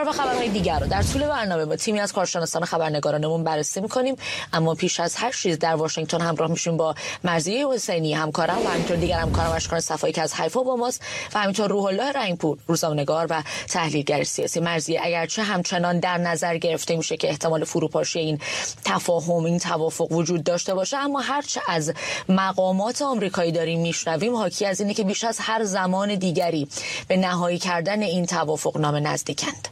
طرف خبرهای دیگر رو در طول برنامه با تیمی از کارشناسان خبرنگارانمون بررسی می‌کنیم، اما پیش از هر چیز در واشنگتن همراه میشیم با مرضیه حسینی همکارم و همینطور دیگر همکارم اشکان صفایی که از حیفا با ماست و همینطور روح الله رحیم‌پور روزنامه‌نگار و تحلیلگر سیاسی. مرضیه، اگرچه همچنان در نظر گرفته میشه که احتمال فروپاشی این تفاهم، این توافق وجود داشته باشه، اما هرچه از مقامات آمریکایی داریم میشنویم حاکی از اینه که بیش از هر زمان دیگری به نهایی کردن این توافق نامه نزدیکند.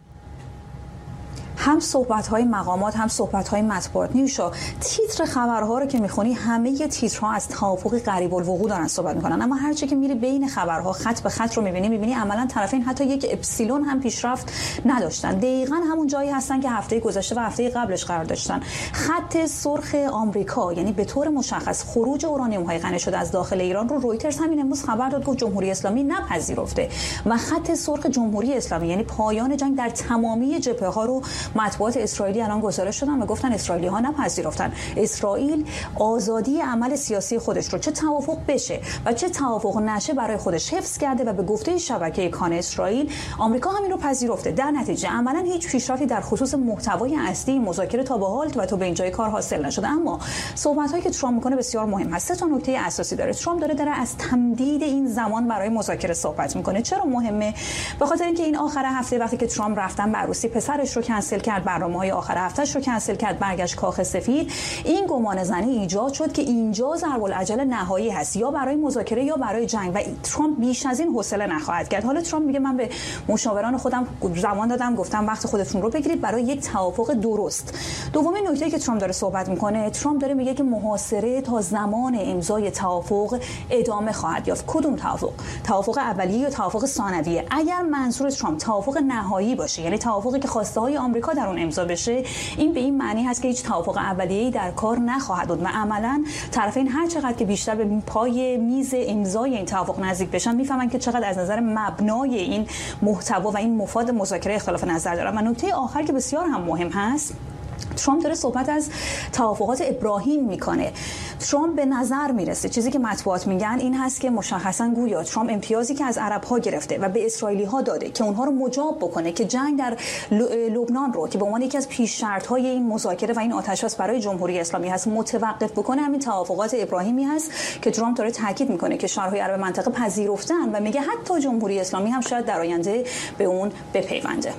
هم صحبت‌های مقامات هم صحبت‌های مطبوعات نیوشا، تیتر خبرها رو که می‌خونی همه تیترها از توافق قریب الوقوع دارن صحبت می‌کنن، اما هر چه که میری بین خبرها خط به خط رو می‌بینی عملاً طرفین حتی یک اپسیلون هم پیشرفت نداشتن. دقیقاً همون جایی هستن که هفته گذشته و هفته قبلش قرار داشتن. خط سرخ آمریکا، یعنی به طور مشخص خروج اورانیوم‌های غنی شده از داخل ایران رو رویترز همین امروز خبر داد که جمهوری اسلامی نپذیرفته و خط سرخ جمهوری اسلامی یعنی پایان جنگ در تمامی جبهه‌ها رو مطبوعات اسرائیلی الان گزارش دادن و گفتن اسرائیلی‌ها نپذیرفتن. اسرائیل آزادی عمل سیاسی خودش رو چه توافق بشه و چه توافق نشه برای خودش حفظ کرده و به گفته شبکه کان اسرائیل آمریکا همین رو پذیرفته. در نتیجه عملاً هیچ پیشرفتی در خصوص محتوای اصلی مذاکره تا به حال و تا به اینجای کار حاصل نشده. اما صحبت‌هایی که ترامپ می‌کنه بسیار مهم هست. سه تا نکته اساسی داره. ترامپ داره از تمدید این زمان برای مذاکره صحبت می‌کنه. چرا مهمه؟ به خاطر اینکه این آخر هفته وقتی که ترامپ رفتن به عروسی پسرش رو کنسل کرد، برنامه‌های آخر هفتهش رو کنسل کرد، برگشت کاخ سفید، این گمان زنی ایجاد شد که اینجا ضرب العجل نهایی هست، یا برای مذاکره یا برای جنگ، و ترامپ بیش از این حوصله نخواهد کرد. حالا ترامپ میگه من به مشاوران خودم زمان دادم، گفتم وقت خودتون رو بگیرید برای یک توافق درست. دومین نکته که ترامپ داره صحبت میکنه، ترامپ داره میگه که محاصره تا زمان امضای توافق ادامه خواهد یافت. کدوم توافق؟ توافق اولیه یا توافق ثانویه؟ اگر منظور ترامپ توافق نهایی باشه، یعنی توافقی که خواسته های آمریکا در اون امضا بشه، این به این معنی هست که هیچ توافق اولیه‌ای در کار نخواهد بود و عملاً طرفین هر چقدر که بیشتر به پای میز امضای این توافق نزدیک بشن میفهمن که چقدر از نظر مبنای این محتوا و این مفاد مذاکره اختلاف نظر دارن. و نکته آخر که بسیار هم مهم هست، ترامپ داره صحبت از توافقات ابراهیم میکنه. ترامپ به نظر میرسه، چیزی که مطبوعات میگن این هست که مشخصا گویا ترامپ امتیازی که از عرب‌ها گرفته و به اسرائیلی ها داده که اونها رو مجاب بکنه که جنگ در لبنان رو که به عنوان یکی از پیش شرط‌های این مذاکره و این آتش‌بس برای جمهوری اسلامی هست متوقف بکنه، همین توافقات ابراهیمی هست که ترامپ داره تاکید میکنه که شورای عرب منطقه پذیرفتن و میگه حتی جمهوری اسلامی هم شاید در آینده به اون بپیونده.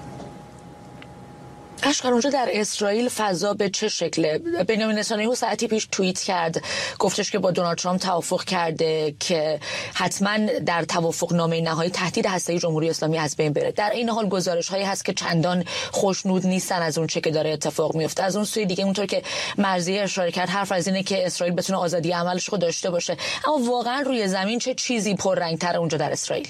اشکال اونجا در اسرائیل فضا به چه شکله؟ بنیامین نتانیاهو ساعتی پیش توییت کرد، گفتش که با دونالد ترامپ توافق کرده که حتما در توافق نامه نهایی تهدید هسته‌ای جمهوری اسلامی از بین بره. در این حال گزارش‌هایی هست که چندان خوشنود نیستن از اون چه که داره اتفاق میفته. از اون سوی دیگه اونطور که مرضیه اشاره کرد، حرف از اینه که اسرائیل بتونه آزادی عملش رو داشته باشه، اما واقعا روی زمین چه چیزی پررنگ‌تر اونجا در اسرائیل؟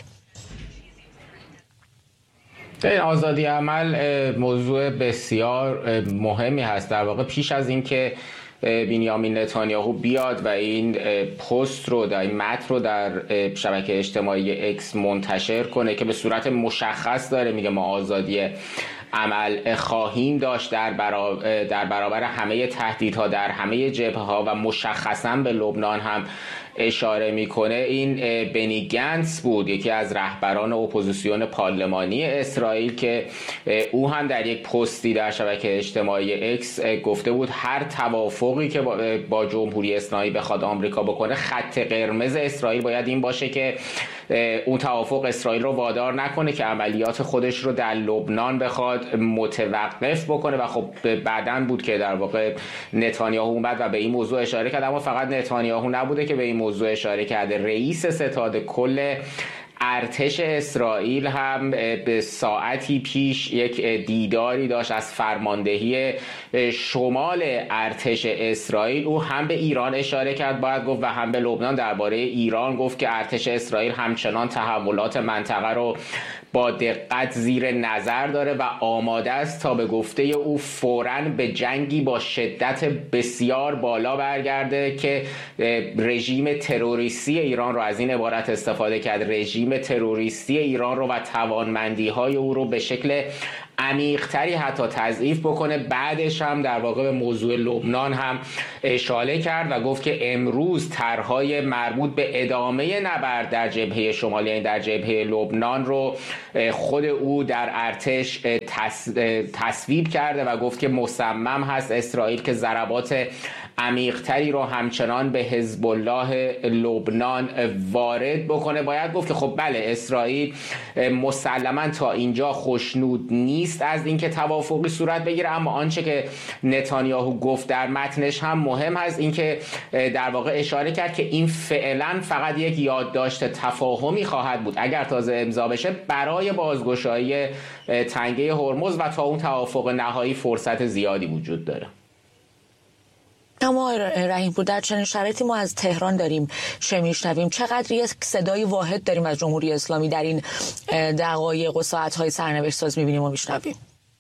آزادی عمل موضوع بسیار مهمی هست. در واقع پیش از این که بنیامین نتانیاهو بیاد و این پست رو در این متن رو در شبکه اجتماعی اکس منتشر کنه که به صورت مشخص داره میگه ما آزادی عمل خواهیم داشت در برابر همه تهدیدها در همه جبهه‌ها و مشخصاً به لبنان هم اشاره میکنه، این بنی گنتس بود، یکی از رهبران اپوزیسیون پارلمانی اسرائیل، که او هم در یک پستی در شبکه اجتماعی اکس گفته بود هر توافقی که با جمهوری اسلامی بخواد آمریکا بکنه، خط قرمز اسرائیل باید این باشه که اون توافق اسرائیل رو وادار نکنه که عملیات خودش رو در لبنان بخواد متوقف بکنه. و خب بعداً بود که در واقع نتانیاهو اومد و به این موضوع اشاره کرد. اما فقط نتانیاهو نبوده که به این موضوع اشاره کرده، رئیس ستاد کل ارتش اسرائیل هم به ساعتی پیش یک دیداری داشت از فرماندهی شمال ارتش اسرائیل. او هم به ایران اشاره کرد باید گفت و هم به لبنان. درباره ایران گفت که ارتش اسرائیل همچنان تحولات منطقه رو با دقت زیر نظر داره و آماده است تا به گفته او فوراً به جنگی با شدت بسیار بالا برگرده که رژیم تروریستی ایران رو، از این عبارت استفاده کرد، رژیم تروریستی ایران رو و توانمندی‌های او رو به شکل عمیق‌تری حتی تضعیف بکنه. بعدش هم در واقع به موضوع لبنان هم اشاره کرد و گفت که امروز طرح‌های مربوط به ادامه نبرد در جبهه شمالی، یعنی در جبهه لبنان رو خود او در ارتش تصویب کرده و گفت که مصمم هست اسرائیل که ضربات عمیق‌تری رو همچنان به حزب الله لبنان وارد بکنه. باید گفت که خب بله، اسرائیل مسلماً تا اینجا خوشنود نیست از اینکه توافقی صورت بگیره، اما آنچه که نتانیاهو گفت در متنش هم مهم هست، اینکه در واقع اشاره کرد که این فعلا فقط یک یادداشت تفاهمی خواهد بود اگر تازه امضا بشه برای بازگشایی تنگه هرمز و تا اون توافق نهایی فرصت زیادی وجود داره. اما رحیم‌پور، در چنین شرایطی ما از تهران داریم چه میشنویم؟ چقدر یک صدای واحد داریم از جمهوری اسلامی در این دقایق و ساعت‌های سرنوشت ساز می‌بینیم و میشنویم؟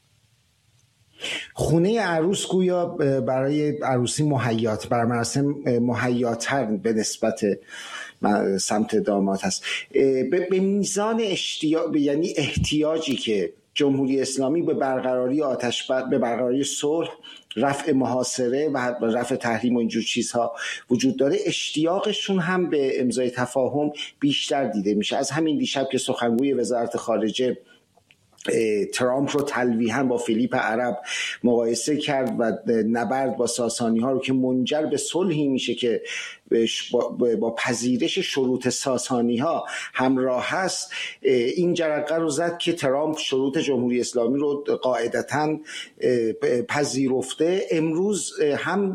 خونه عروس گویا برای عروسی مهیات، برای مراسم مهیات‌تر به نسبت سمت داماد هست. به میزان اشتیاق، یعنی احتیاجی که جمهوری اسلامی به برقراری به برقراری صلح، رفع محاصره و رفع تحریم و اینجور چیزها وجود داره، اشتیاقشون هم به امضای تفاهم بیشتر دیده میشه. از همین دیشب که سخنگوی وزارت خارجه ترامپ رو تلویحاً با فیلیپ عرب مقایسه کرد و نبرد با ساسانی ها رو که منجر به صلحی میشه که با پذیرش شروط ساسانی ها همراه هست، این جرقه رو زد که ترامپ شروط جمهوری اسلامی رو قاعدتاً پذیرفته. امروز هم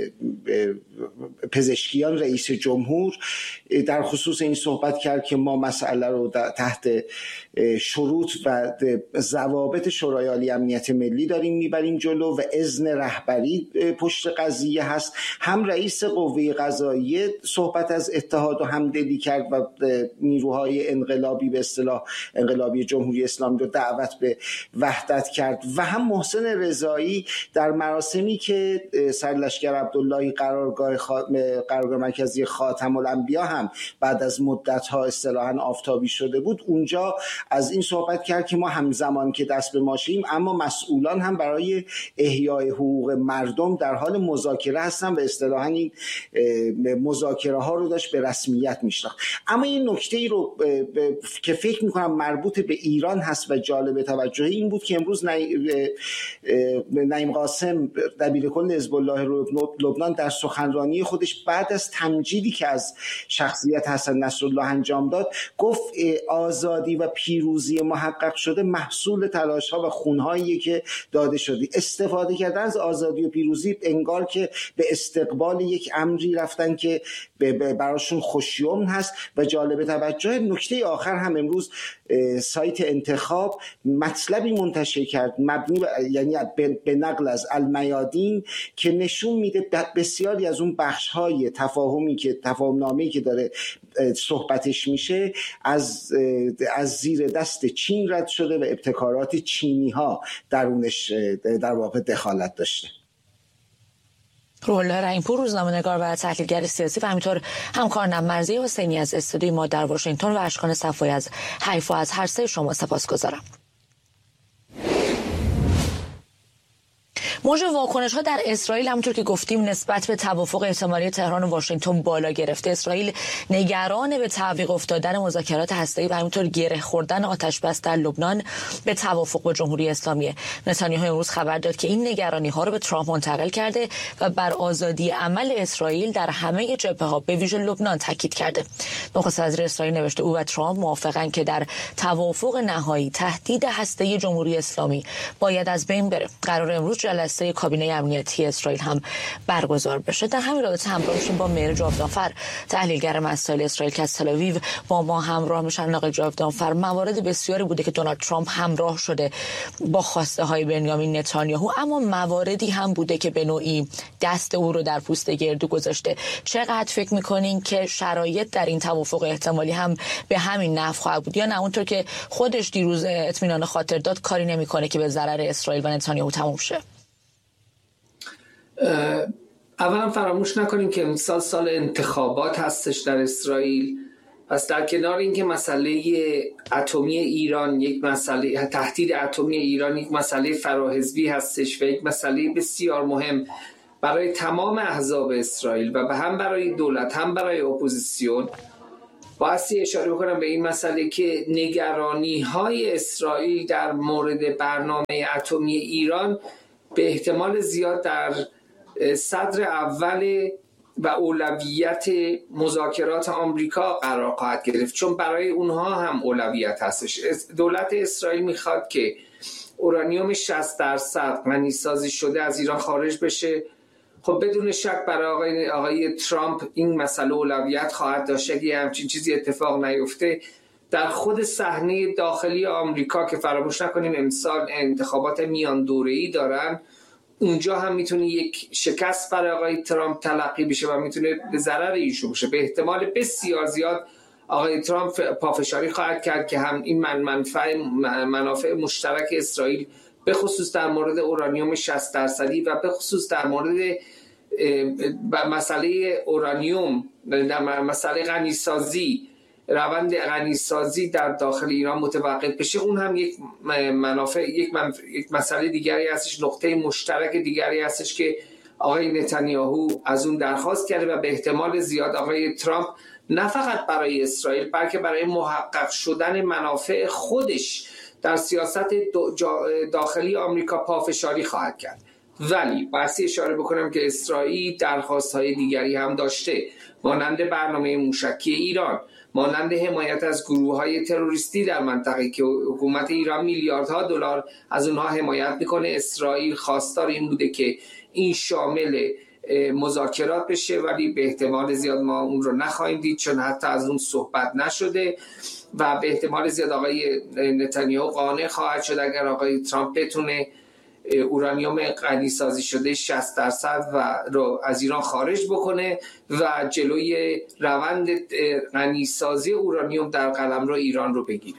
پزشکیان رئیس جمهور در خصوص این صحبت کرد که ما مسئله رو تحت شروط و ضوابط شورای عالی امنیت ملی داریم میبریم جلو و اذن رهبری پشت قضیه هست. هم رئیس قوه قضاییه صحبت از اتحاد و همدلی کرد و نیروهای انقلابی، به اصطلاح انقلابی جمهوری اسلامی رو دعوت به وحدت کرد و هم محسن رضایی در مراسمی که سرلشکر عبداللهی قرارگاه مرکزی خاتم الانبیا هم بعد از مدت‌ها اصطلاحاً آفتابی شده بود، اونجا از این صحبت کرد که ما همزمان که دست به ماشیم اما مسئولان هم برای احیای حقوق مردم در حال مذاکره هستن و اصطلاحاً این مذاکره ها رو داشت به رسمیت میشناخت. اما این نکته ای رو که فکر میکنم مربوط به ایران هست و جالب توجه این بود که امروز نعیم قاسم دبیر کل حزب الله لبنان در سخنرانی خودش بعد از تمجیدی که از شخصیت حسن نصرالله انجام داد گفت آزادی و پیروزی محقق شده محصول تلاش ها و خون هایی که داده شده. استفاده کردن از آزادی و پیروزی انگار که به استقبال یک امری رفتن که براشون خوشیوم هست. و جالب توجه نکته آخر هم امروز سایت انتخاب مطلبی منتشر کرد مبنی یعنی به نقل از المیادین که نشون میده بسیاری از اون بخش‌های تفاهمنامه‌ای که داره صحبتش میشه از زیر دست چین رد شده و ابتکارات چینی‌ها درونش در واقع دخالت داشته. روح‌الله رحیم‌پور، روزنامه‌نگار و تحلیلگر سیاسی و همینطور همکارم مرضیه حسینی از استودیوی ما در واشنگتن و اشکان صفایی از حیفا، از هر سه شما سپاسگزارم. موج واکنش‌ها در اسرائیل همونطور که گفتیم نسبت به توافق احتمالی تهران و واشنگتن بالا گرفته. اسرائیل نگران به تعویق افتادن مذاکرات هسته‌ای و همینطور گره خوردن آتش بس در لبنان به توافق با جمهوری اسلامی. نتانیاهو امروز خبر داد که این نگرانی‌ها رو به ترامپ منتقل کرده و بر آزادی عمل اسرائیل در همه جبهه‌ها به ویژه لبنان تاکید کرده. نخست وزیر اسرائیل نوشته او و ترامپ موافقن که در توافق نهایی تهدید هسته‌ای جمهوری اسلامی باید از بین بره. قرار امروز جلسه کابینه امنیتی اسرائیل هم برگزار بشه. در همین رابطه همراه میشیم با مهر جاودانفر، تحلیلگر مسائل اسرائیل که از تل‌آویو با ما همراه میشن. آقای جاودانفر، موارد بسیاری بوده که دونالد ترامپ همراه شده با خواسته های بنیامین نتانیاهو، اما مواردی هم بوده که به نوعی دست او رو در پوست گردو گذاشته. چقدر فکر میکنین که شرایط در این توافق احتمالی هم به همین نحو خواهد بود یا نه اونطور که خودش دیروز اطمینان خاطر داد کاری نمیکنه که به ضرر اسرائیل و نتانیاهو تموم شه؟ اولا فراموش نکنیم که امسال سال انتخابات هستش در اسرائیل پس در کنار اینکه مسئله اتمی ایران یک مسئله، تهدید اتمی ایران یک مسئله فراحزبی هستش و یک مسئله بسیار مهم برای تمام احزاب اسرائیل و هم برای دولت هم برای اپوزیسیون، بایستی اشاره بکنم به این مسئله که نگرانی‌های اسرائیل در مورد برنامه اتمی ایران به احتمال زیاد در صدر اول و اولویت مذاکرات آمریکا قرار خواهد گرفت، چون برای اونها هم اولویت هستش. دولت اسرائیل میخواد که اورانیوم 60% غنی‌سازی شده از ایران خارج بشه. خب بدون شک برای آقای ترامپ این مسئله اولویت خواهد داشت. اگه همچین چیزی اتفاق نیفته در خود صحنه داخلی آمریکا که فراموش نکنیم امسال انتخابات میان دوره‌ای دارن، اونجا هم میتونه یک شکست برای آقای ترامپ تلقی بشه و میتونه به ضرر ایشون باشه. به احتمال بسیار زیاد آقای ترامپ پافشاری خواهد کرد که هم این منافع مشترک اسرائیل به خصوص در مورد اورانیوم 60% و به خصوص در مورد مسئله اورانیوم، در مسئله غنی‌سازی، روند غنی‌سازی در داخل ایران متوقف بشه، اون هم یک منافع، یک مسئله دیگری هستش، نقطه مشترک دیگری هستش که آقای نتانیاهو از اون درخواست کرده و به احتمال زیاد آقای ترامپ نه فقط برای اسرائیل بلکه برای محقق شدن منافع خودش در سیاست داخلی آمریکا پافشاری خواهد کرد. ولی بایستی اشاره بکنم که اسرائیل درخواست‌های دیگری هم داشته، مانند برنامه موشکی ایران، مانند حمایت از گروه‌های تروریستی در منطقه که حکومت ایران میلیاردها دلار از اونها حمایت میکنه. اسرائیل خواستار این بوده که این شامل مذاکرات بشه، ولی به احتمال زیاد ما اون رو نخواهیم دید چون حتی از اون صحبت نشده و به احتمال زیاد آقای نتانیاهو قانع خواهد شد اگر آقای ترامپ بتونه اورانیوم غنی‌سازی شده 60% و رو از ایران خارج بکنه و جلوی روند غنی‌سازی اورانیوم در قلمرو ایران رو بگیره.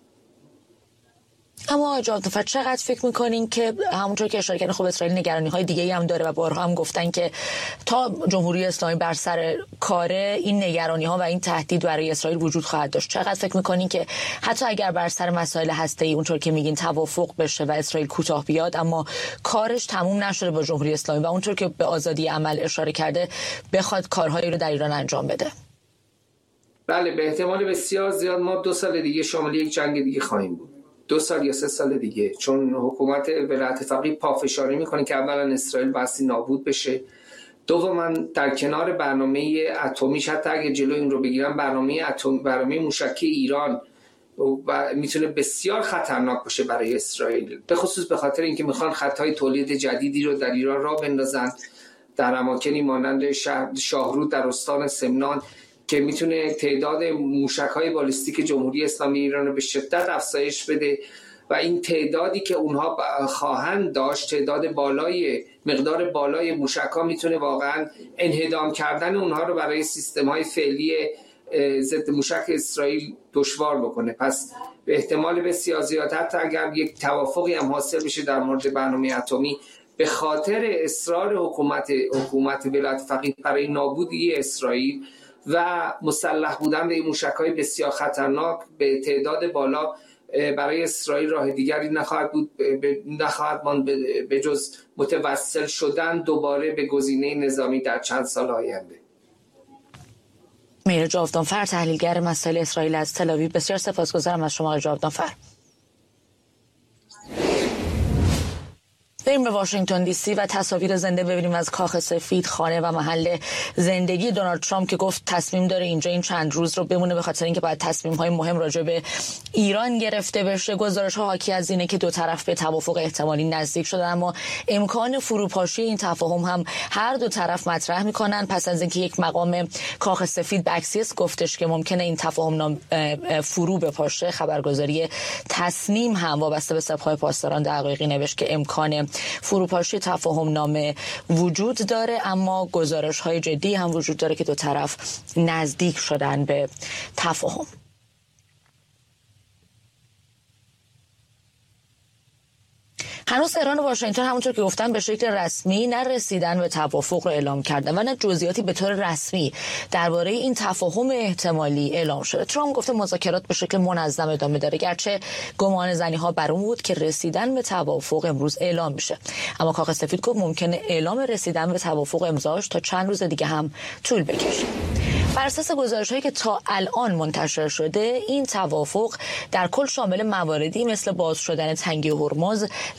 اما جواب دفعه چقدر فکر میکنین که همونطور که اشاره کردن خب اسرائیل نگرانی‌های دیگه‌ای هم داره و بارها هم گفتن که تا جمهوری اسلامی بر سر کاره این نگرانی‌ها و این تهدید برای اسرائیل وجود خواهد داشت. چقدر فکر میکنین که حتی اگر بر سر مسائل هسته‌ای اونطور که میگین توافق بشه و اسرائیل کوتاه بیاد اما کارش تموم نشده با جمهوری اسلامی و اونطور که به آزادی عمل اشاره کرده بخواد کارهایی رو در ایران انجام بده؟ بله، به احتمال بسیار زیاد ما 2 سال دیگه شامل یک جنگ دیگه خواهیم بود. 2 سال یا 3 سال دیگه، چون حکومت ولایت فقیه پافشاری میکنه که اولا اسرائیل بایستی نابود بشه، دوما در کنار برنامه اتمیش حتی اگه جلوی این رو بگیرن برنامه موشکی ایران میتونه بسیار خطرناک باشه برای اسرائیل، به خصوص به خاطر اینکه میخوان خطای تولید جدیدی رو در ایران راه بندازن در اماکنی مانند شاهرود در استان سمنان که میتونه تعداد موشک‌های بالستیک جمهوری اسلامی ایران رو به شدت افزایش بده و این تعدادی که اونها خواهند داشت، تعداد بالای، مقدار بالای موشک‌ها میتونه واقعا انهدام کردن اونها رو برای سیستم‌های فعلی ضد موشک اسرائیل دشوار بکنه. پس به احتمال بسیار زیاد حتی اگر یک توافقی هم حاصل بشه در مورد برنامه اتمی، به خاطر اصرار حکومت ولایت فقیه برای نابودی اسرائیل و مسلح بودن به این موشک‌های بسیار خطرناک به تعداد بالا، برای اسرائیل راه دیگری نخواهد ماند به جز متوسل شدن دوباره به گزینه نظامی در چند سال آینده. مهر جاودانفر، تحلیلگر مسائل اسرائیل از تل آویو، بسیار سپاسگزارم از شما جاودانفر. بریم به واشنگتن دی سی و تصاویر زنده ببینیم از کاخ سفید، خانه و محل زندگی دونالد ترامپ که گفت تصمیم داره اینجا این چند روز رو بمونه به خاطر اینکه باید تصمیم‌های مهم راجع به ایران گرفته بشه. گزارش‌ها حاکی از اینه که دو طرف به توافق احتمالی نزدیک شدن، اما امکان فروپاشی این تفاهم هم هر دو طرف مطرح می‌کنن پس از اینکه یک مقام کاخ سفید به اکسیوس گفتش که ممکنه این تفاهم فرو بپاشه. خبرگزاری تصنیم هم وابسته به سپاه پاسداران دقایقی نوشت که امکان فروپاشی تفاهم نامه وجود داره، اما گزارش‌های جدی هم وجود داره که دو طرف نزدیک شدن به تفاهم. هنوز تهران و واشنگتن همونطور که گفتم به شکل رسمی نه رسیدن به توافق رو اعلام کردن و نه جزئیاتی به طور رسمی درباره این تفاهم احتمالی اعلام شده. ترامپ گفته مذاکرات به شکل منظم ادامه داره، گرچه گمان زنی‌ها بر اون بود که رسیدن به توافق امروز اعلام میشه، اما کاخ سفید گفت ممکنه اعلام رسیدن به توافق امضاش تا چند روز دیگه هم طول بکشه. بر اساس گزارش‌هایی که تا الان منتشر شده، این توافق در کل شامل مواردی مثل باز شدن تنگه هرمز،